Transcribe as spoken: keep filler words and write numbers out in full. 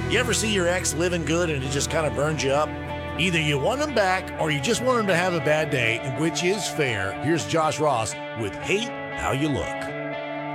You ever see your ex living good and it just kind of burns you up? Either you want them back or you just want them to have a bad day, which is fair. Here's Josh Ross with Hate How You Look.